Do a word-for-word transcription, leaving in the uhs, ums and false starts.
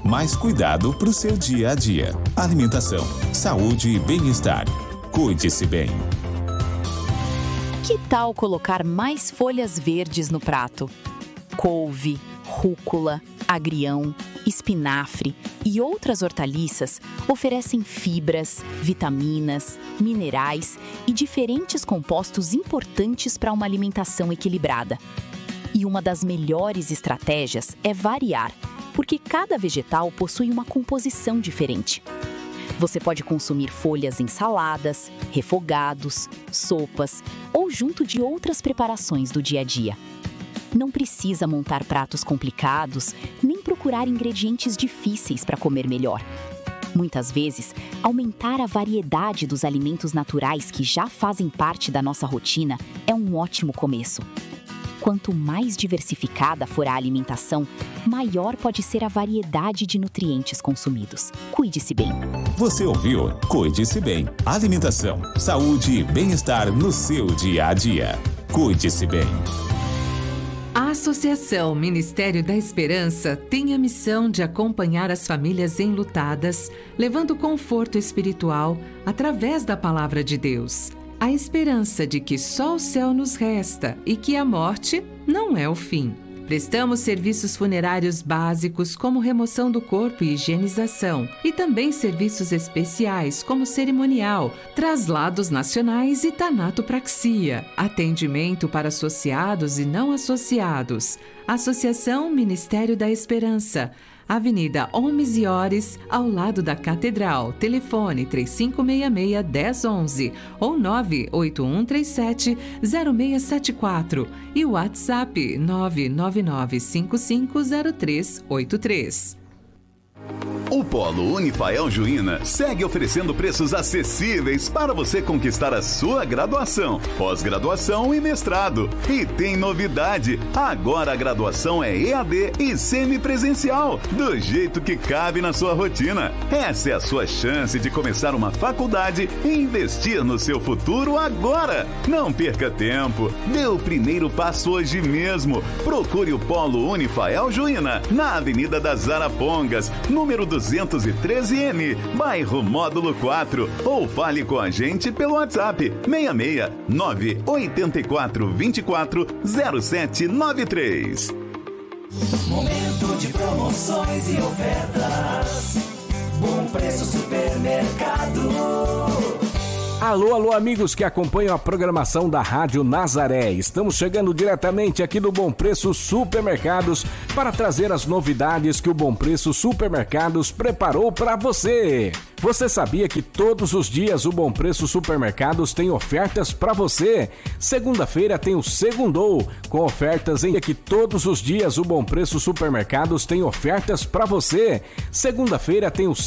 mais cuidado para o seu dia a dia. Alimentação, saúde e bem-estar. Cuide-se bem. Que tal colocar mais folhas verdes no prato? Couve, rúcula, agrião, espinafre e outras hortaliças oferecem fibras, vitaminas, minerais e diferentes compostos importantes para uma alimentação equilibrada. E uma das melhores estratégias é variar, porque cada vegetal possui uma composição diferente. Você pode consumir folhas em saladas, refogados, sopas ou junto de outras preparações do dia a dia. Não precisa montar pratos complicados, nem procurar ingredientes difíceis para comer melhor. Muitas vezes, aumentar a variedade dos alimentos naturais que já fazem parte da nossa rotina é um ótimo começo. Quanto mais diversificada for a alimentação, maior pode ser a variedade de nutrientes consumidos. Cuide-se bem. Você ouviu? Cuide-se bem. Alimentação, saúde e bem-estar no seu dia a dia. Cuide-se bem. A Associação Ministério da Esperança tem a missão de acompanhar as famílias enlutadas, levando conforto espiritual através da Palavra de Deus. A esperança de que só o céu nos resta e que a morte não é o fim. Prestamos serviços funerários básicos como remoção do corpo e higienização, e também serviços especiais como cerimonial, traslados nacionais e tanatopraxia, atendimento para associados e não associados. Associação Ministério da Esperança, Avenida Homes e Ores, ao lado da Catedral. Telefone três cinco seis seis, um zero um um ou nove oito um três sete, zero seis sete quatro e o WhatsApp nove nove nove cinco cinco zero três oito três. O Polo Unifael Juína segue oferecendo preços acessíveis para você conquistar a sua graduação, pós-graduação e mestrado. E tem novidade, agora a graduação é E A D e semipresencial, do jeito que cabe na sua rotina. Essa é a sua chance de começar uma faculdade e investir no seu futuro agora. Não perca tempo, dê o primeiro passo hoje mesmo. Procure o Polo Unifael Juína, na Avenida das Arapongas, número duzentos e treze M, bairro Módulo quatro, ou fale com a gente pelo WhatsApp seis seis nove oito quatro dois quatro zero sete nove três. Momento de promoções e ofertas. Bom Preço Supermercado. Alô, alô, amigos que acompanham a programação da Rádio Nazaré. Estamos chegando diretamente aqui do Bom Preço Supermercados para trazer as novidades que o Bom Preço Supermercados preparou para você. Você sabia que todos os dias o Bom Preço Supermercados tem ofertas para você? Segunda-feira tem o Segundou, com ofertas em que todos os dias o Bom Preço Supermercados tem ofertas para você. Segunda-feira tem o